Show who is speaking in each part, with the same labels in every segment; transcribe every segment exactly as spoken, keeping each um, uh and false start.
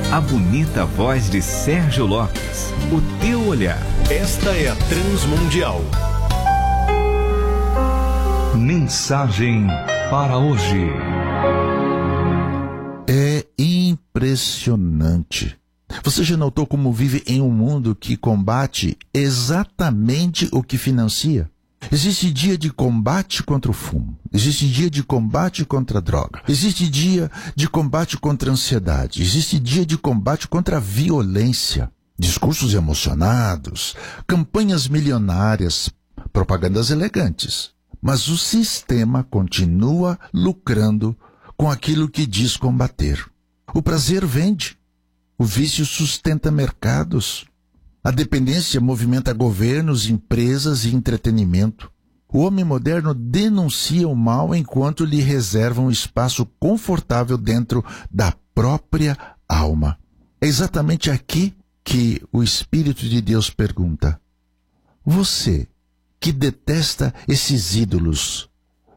Speaker 1: A bonita voz de Sérgio Lopes. O teu olhar.
Speaker 2: Esta é a Transmundial.
Speaker 1: Mensagem para hoje.
Speaker 3: É impressionante. Você já notou como vive em um mundo que combate exatamente o que financia? Existe dia de combate contra o fumo. Existe dia de combate contra a droga. Existe dia de combate contra a ansiedade. Existe dia de combate contra a violência. Discursos emocionados, campanhas milionárias, propagandas elegantes. Mas o sistema continua lucrando com aquilo que diz combater. O prazer vende. O vício sustenta mercados. A dependência movimenta governos, empresas e entretenimento. O homem moderno denuncia o mal enquanto lhe reserva um espaço confortável dentro da própria alma. É exatamente aqui que o Espírito de Deus pergunta: você que detesta esses ídolos,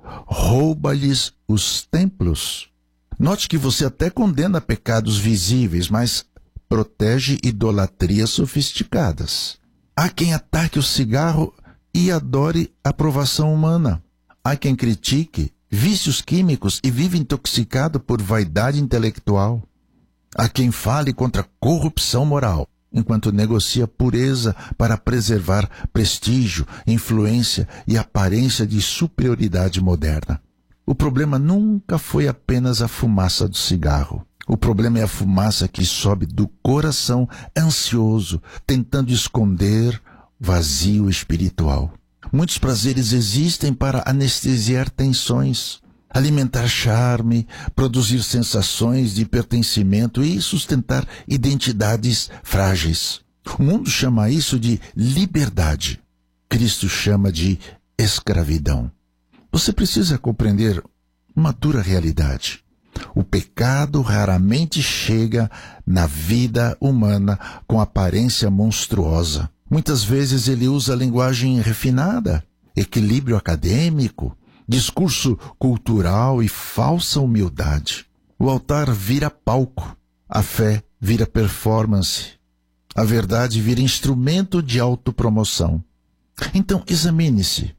Speaker 3: rouba-lhes os templos? Note que você até condena pecados visíveis, mas protege idolatrias sofisticadas. Há quem ataque o cigarro e adore a aprovação humana. Há quem critique vícios químicos e vive intoxicado por vaidade intelectual. Há quem fale contra a corrupção moral, enquanto negocia pureza para preservar prestígio, influência e aparência de superioridade moderna. O problema nunca foi apenas a fumaça do cigarro. O problema é a fumaça que sobe do coração ansioso, tentando esconder vazio espiritual. Muitos prazeres existem para anestesiar tensões, alimentar charme, produzir sensações de pertencimento e sustentar identidades frágeis. O mundo chama isso de liberdade. Cristo chama de escravidão. Você precisa compreender uma dura realidade. O pecado raramente chega na vida humana com aparência monstruosa. Muitas vezes ele usa linguagem refinada, equilíbrio acadêmico, discurso cultural e falsa humildade. O altar vira palco, a fé vira performance, a verdade vira instrumento de autopromoção. Então, examine-se.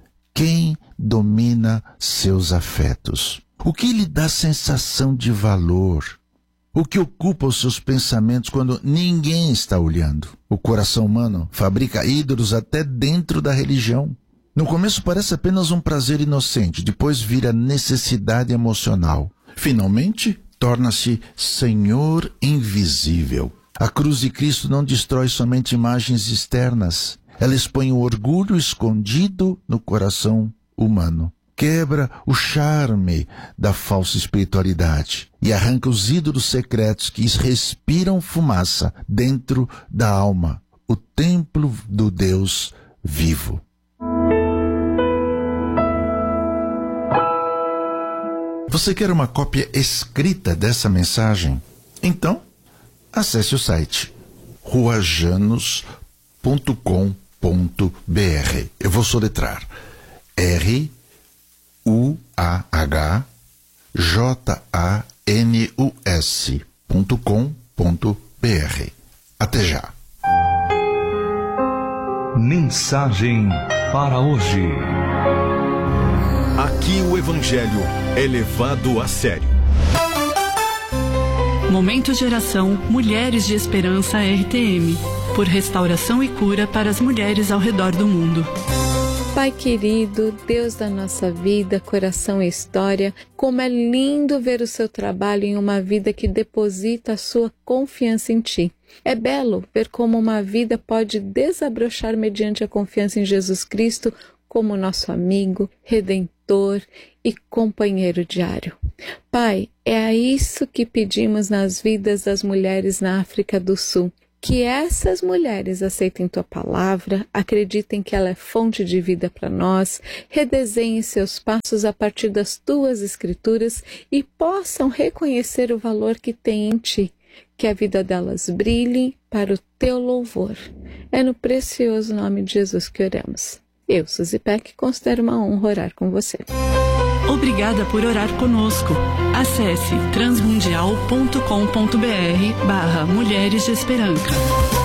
Speaker 3: Quem domina seus afetos? O que lhe dá sensação de valor? O que ocupa os seus pensamentos quando ninguém está olhando? O coração humano fabrica ídolos até dentro da religião. No começo parece apenas um prazer inocente, depois vira necessidade emocional. Finalmente, torna-se Senhor invisível. A cruz de Cristo não destrói somente imagens externas. Ela expõe o orgulho escondido no coração humano. Quebra o charme da falsa espiritualidade e arranca os ídolos secretos que respiram fumaça dentro da alma, o templo do Deus vivo. Você quer uma cópia escrita dessa mensagem? Então, acesse o site rua janos ponto com ponto b r. Eu vou soletrar R U A H J A N U S ponto com ponto b r. Até já.
Speaker 1: Mensagem para hoje.
Speaker 2: Aqui o Evangelho é levado a sério.
Speaker 4: Momento de oração Mulheres de Esperança R T M. Por restauração e cura para as mulheres ao redor do mundo.
Speaker 5: Pai querido, Deus da nossa vida, coração e história, como é lindo ver o seu trabalho em uma vida que deposita a sua confiança em Ti. É belo ver como uma vida pode desabrochar mediante a confiança em Jesus Cristo como nosso amigo, redentor e companheiro diário. Pai, é a isso que pedimos nas vidas das mulheres na África do Sul. Que essas mulheres aceitem Tua palavra, acreditem que ela é fonte de vida para nós, redesenhem seus passos a partir das Tuas Escrituras e possam reconhecer o valor que tem em Ti. Que a vida delas brilhe para o Teu louvor. É no precioso nome de Jesus que oramos. Eu, Suzy Peck, considero uma honra orar com você.
Speaker 4: Obrigada por orar conosco. Acesse transmundial ponto com ponto br barra Mulheres de Esperança.